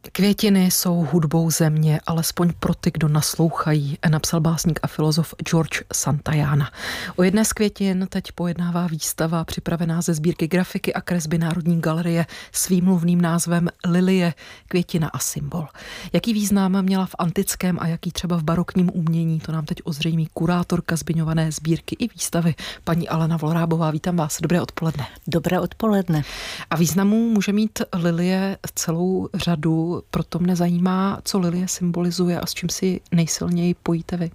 Květiny jsou hudbou země, alespoň pro ty, kdo naslouchají, napsal básník a filozof George Santayana. O jedné z květin teď pojednává výstava připravená ze sbírky grafiky a kresby Národní galerie s výmluvným názvem Lilie, květina a symbol. Jaký význam měla v antickém a jaký třeba v barokním umění, to nám teď ozřejmí kurátorka zmiňované sbírky i výstavy, paní Alena Vlorábová. Vítám vás, dobré odpoledne. Dobré odpoledne. A významů může mít lilie celou řadu. Proto mne zajímá, co lilie symbolizuje a s čím si nejsilněji pojíte vy.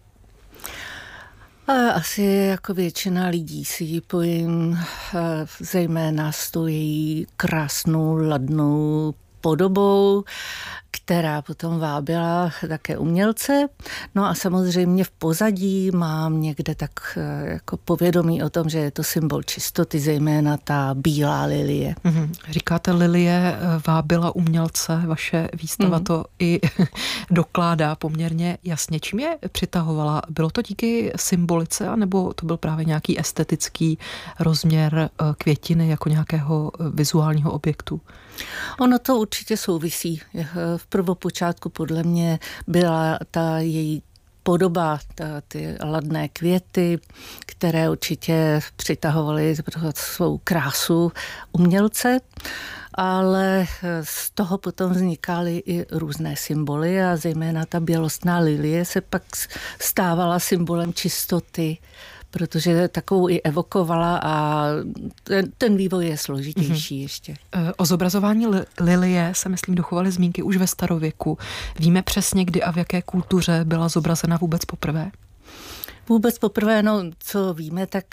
Asi jako většina lidí si ji pojím zejména s tou její krásnou, ladnou podobou, která potom vábila také umělce. No a samozřejmě v pozadí mám někde tak jako povědomí o tom, že je to symbol čistoty, zejména ta bílá lilie. Říkáte, lilie vábila umělce, vaše výstava to i dokládá poměrně jasně. Čím je přitahovala? Bylo to díky symbolice, anebo to byl právě nějaký estetický rozměr květiny jako nějakého vizuálního objektu? Ono to určitě souvisí. V prvopočátku podle mě byla ta její podoba, ty ladné květy, které určitě přitahovaly svou krásu umělce, ale z toho potom vznikaly i různé symboly a zejména ta bělostná lilie se pak stávala symbolem čistoty, protože takovou i evokovala a ten vývoj je složitější ještě. O zobrazování lilie se, myslím, dochovaly zmínky už ve starověku. Víme přesně, kdy a v jaké kultuře byla zobrazena vůbec poprvé? Vůbec poprvé, co víme, tak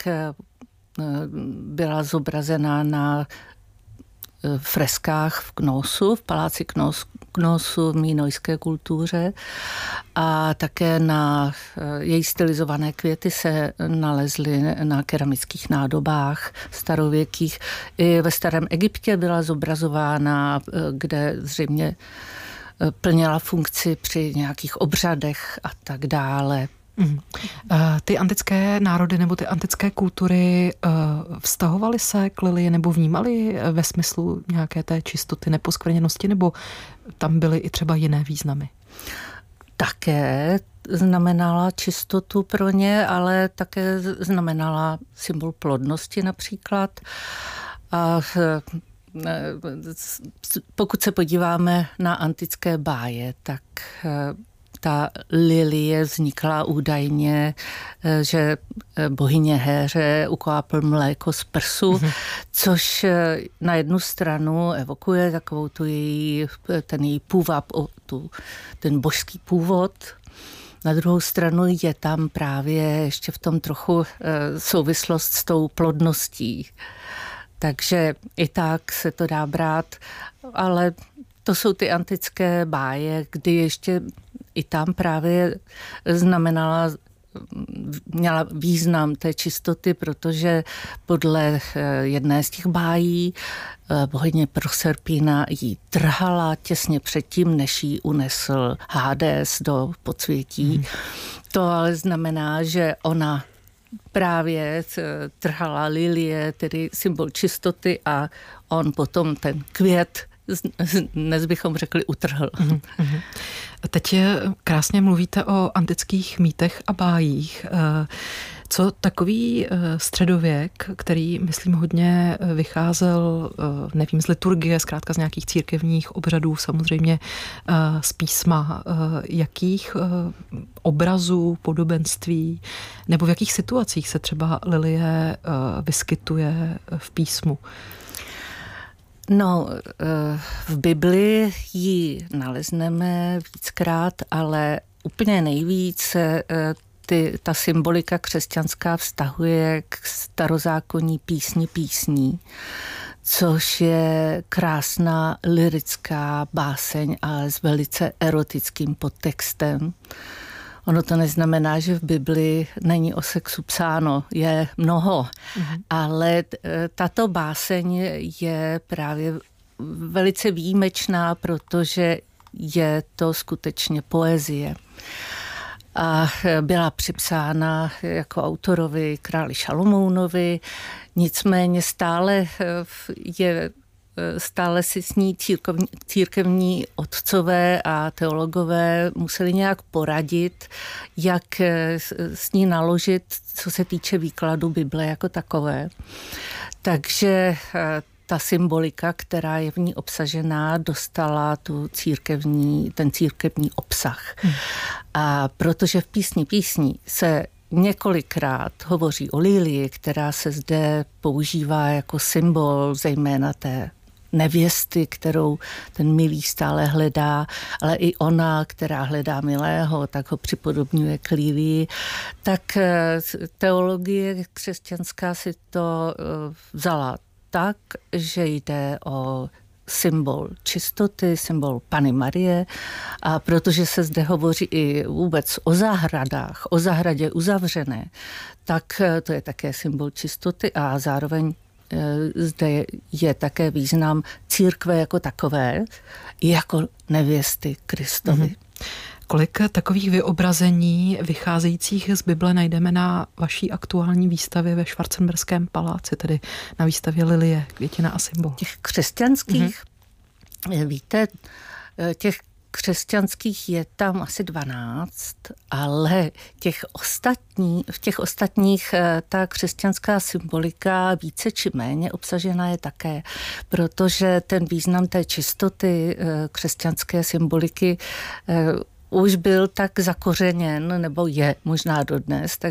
byla zobrazena na freskách v Knosu, v paláci Knosu v mínojské kultuře a také na její stylizované květy se nalezly na keramických nádobách starověkých. I ve starém Egyptě byla zobrazována, kde zřejmě plnila funkci při nějakých obřadech a tak dále. Ty antické národy nebo ty antické kultury vztahovaly se k lilii nebo vnímaly ve smyslu nějaké té čistoty, neposkvrněnosti, nebo tam byly i třeba jiné významy? Také znamenala čistotu pro ně, ale také znamenala symbol plodnosti například. A pokud se podíváme na antické báje, tak ta lilie vznikla údajně, že bohyně Héře ukvápl mléko z prsu, což na jednu stranu evokuje takovou ten její půvab, ten božský původ. Na druhou stranu je tam právě ještě v tom trochu souvislost s tou plodností. Takže i tak se to dá brát, ale to jsou ty antické báje, kdy ještě i tam právě měla význam té čistoty, protože podle jedné z těch bájí bohyně Proserpina jí trhala těsně předtím, než jí unesl Hades do podsvětí. To ale znamená, že ona právě trhala lilie, tedy symbol čistoty, a on potom ten květ, dnes bychom řekli, utrhl. Teď krásně mluvíte o antických mýtech a bájích. Co takový středověk, který, myslím, hodně vycházel, nevím, z liturgie, zkrátka z nějakých církevních obřadů, samozřejmě z písma, jakých obrazů, podobenství, nebo v jakých situacích se třeba lilie vyskytuje v písmu? V Bibli ji nalezneme víckrát, ale úplně nejvíce ta symbolika křesťanská vztahuje k starozákonní písní, což je krásná lyrická báseň, ale s velice erotickým podtextem. Ono to neznamená, že v Bibli není o sexu psáno, je mnoho, ale tato báseň je právě velice výjimečná, protože je to skutečně poezie. A byla připsána jako autorovi králi Šalomounovi, nicméně stále je stále si s ní církevní otcové a teologové museli nějak poradit, jak s ní naložit, co se týče výkladu Bible jako takové. Takže ta symbolika, která je v ní obsažená, dostala ten církevní obsah. A protože v písni se několikrát hovoří o lilii, která se zde používá jako symbol zejména té nevěsty, kterou ten milý stále hledá, ale i ona, která hledá milého, tak ho připodobňuje k lilii, tak teologie křesťanská si to vzala tak, že jde o symbol čistoty, symbol Panny Marie, a protože se zde hovoří i vůbec o zahradách, o zahradě uzavřené, tak to je také symbol čistoty a zároveň zde je také význam církve jako takové, jako nevěsty Kristovi. Kolik takových vyobrazení vycházejících z Bible najdeme na vaší aktuální výstavě ve Schwarzenberském paláci, tedy na výstavě Lilie, květina a symbol? Těch křesťanských, víte, těch křesťanských je tam asi 12, ale v těch ostatních ta křesťanská symbolika více či méně obsažená je také, protože ten význam té čistoty křesťanské symboliky už byl tak zakořeněn, nebo je možná dodnes, tak